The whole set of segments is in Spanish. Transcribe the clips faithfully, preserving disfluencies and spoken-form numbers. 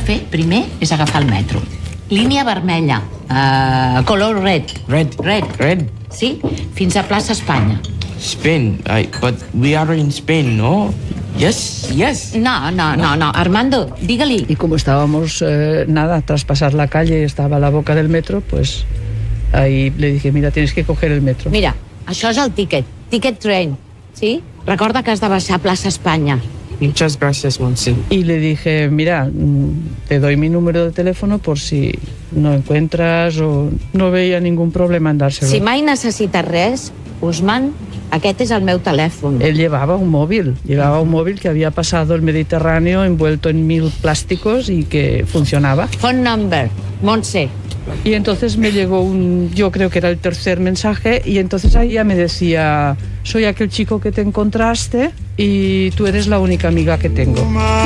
fer primer és agafar el metro. Línia vermella, uh, color red. Red. Red. Red. Sí, fins a plaça Espanya. Spain. I, but we are in Spain, no? Yes, yes. No, no, no, no. Armando, dígale. Y como estábamos, eh, nada, tras pasar la calle, estaba a la boca del metro, pues ahí le dije, mira, tienes que coger el metro. Mira, això és el ticket. Ticket train, sí? Recorda que has de baixar a plaça Espanya. Muchas gracias, Monse. Y le dije, mira, te doy mi número de teléfono por si no encuentras o no veía ningún problema en dárselo. Si mai necessites res, Usman, aquest és el meu telèfon. Él llevaba un móvil, llevaba un móvil que había pasado el Mediterráneo envuelto en mil plásticos y que funcionaba. Phone number, Montse. Y entonces me llegó un, yo creo que era el tercer mensaje, y entonces ahí ya me decía, soy aquel chico que te encontraste y tú eres la única amiga que tengo.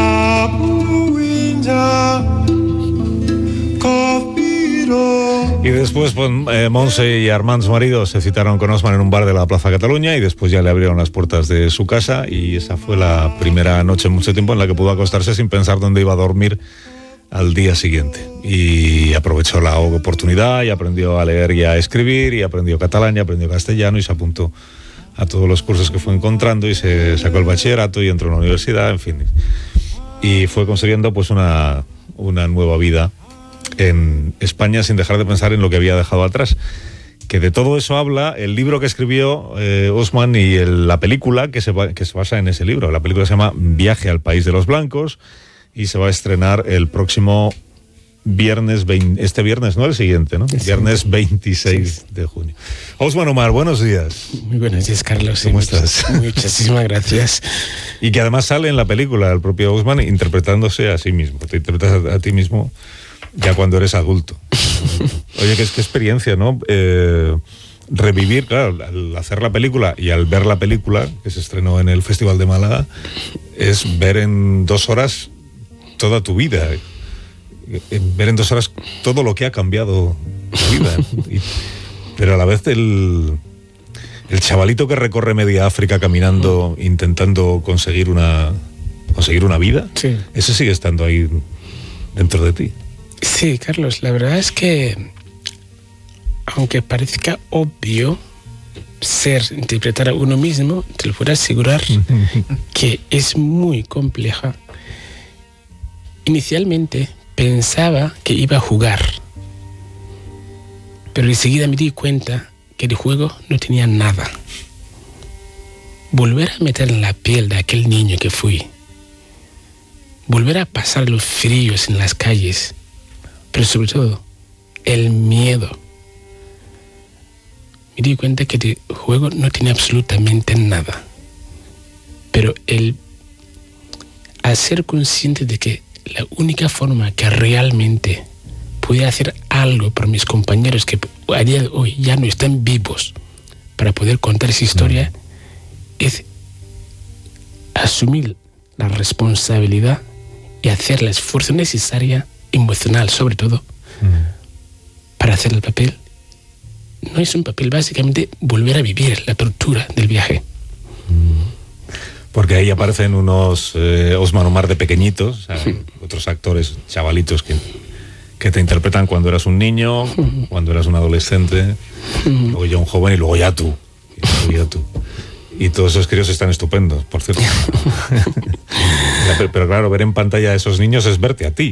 Y después pues, eh, Monse y Armand, su marido, se citaron con Osman en un bar de la Plaza Cataluña y después ya le abrieron las puertas de su casa, y esa fue la primera noche en mucho tiempo en la que pudo acostarse sin pensar dónde iba a dormir al día siguiente. Y aprovechó la oportunidad y aprendió a leer y a escribir, y aprendió catalán y aprendió castellano, y se apuntó a todos los cursos que fue encontrando, y se sacó el bachillerato y entró a la universidad, en fin. Y fue consiguiendo pues una, una nueva vida en España sin dejar de pensar en lo que había dejado atrás. Que de todo eso habla el libro que escribió eh, Osman y el, la película que se, va, que se basa en ese libro. La película se llama Viaje al País de los Blancos y se va a estrenar el próximo viernes, veinte, este viernes, no el siguiente, ¿no? Sí. Viernes veintiséis de junio. Osman Omar, buenos días. Muy buenos días, Carlos. ¿Cómo muchas, estás? Muchísimas gracias. Y que además sale en la película el propio Osman interpretándose a sí mismo. Te interpretas a, a ti mismo ya cuando eres adulto. Oye, qué, qué experiencia, ¿no? Eh, revivir, claro, al hacer la película y al ver la película, que se estrenó en el Festival de Málaga, es ver en dos horas toda tu vida. Ver en dos horas todo lo que ha cambiado tu vida. Y, pero a la vez el, el chavalito que recorre media África caminando, intentando conseguir una, conseguir una vida, sí. Eso sigue estando ahí dentro de ti. Sí, Carlos, la verdad es que, aunque parezca obvio ser, interpretar a uno mismo, te lo puedo asegurar que es muy compleja. Inicialmente pensaba que iba a jugar, pero enseguida me di cuenta que de juego no tenía nada. Volver a meter en la piel de aquel niño que fui, volver a pasar los fríos en las calles, pero sobre todo el miedo. Me di cuenta que de juego no tenía absolutamente nada, pero el al ser consciente de que la única forma que realmente podía hacer algo por mis compañeros que a día de hoy ya no están vivos para poder contar esa historia mm. es asumir la responsabilidad y hacer el esfuerzo necesario, emocional sobre todo, mm. para hacer el papel. No es un papel, básicamente volver a vivir la tortura del viaje. Mm. Porque ahí aparecen unos eh, Osman Omar de pequeñitos, o sea, sí. Otros actores, chavalitos que, que te interpretan cuando eras un niño, cuando eras un adolescente, luego ya un joven y luego ya tú. Y luego ya tú. Y todos esos críos están estupendos, por cierto. pero, pero claro, ver en pantalla a esos niños es verte a ti.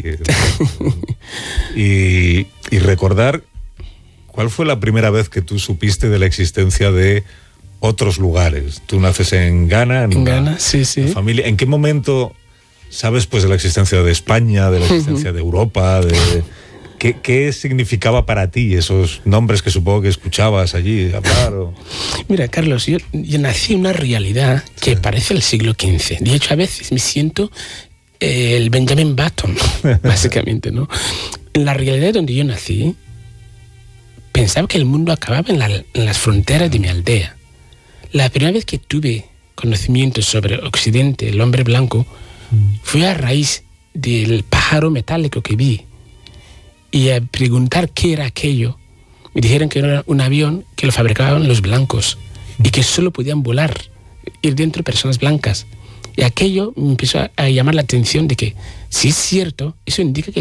Y, y recordar cuál fue la primera vez que tú supiste de la existencia de otros lugares. Tú naces en Ghana, en, en una, Ghana, sí, sí. Una familia. ¿En qué momento sabes pues de la existencia de España, de la existencia de Europa, de qué, qué significaba para ti esos nombres que supongo que escuchabas allí hablar? O... Mira, Carlos, yo, yo nací en una realidad que sí. Parece el siglo quince. De hecho, a veces me siento eh, el Benjamin Button, básicamente, ¿no? En la realidad donde yo nací, pensaba que el mundo acababa en, la, en las fronteras de mi aldea. La primera vez que tuve conocimiento sobre Occidente, el hombre blanco, mm. fue a raíz del pájaro metálico que vi. Y a preguntar qué era aquello, me dijeron que era un avión que lo fabricaban los blancos mm. y que solo podían volar, ir dentro personas blancas. Y aquello me empezó a llamar la atención de que, si es cierto, eso indica que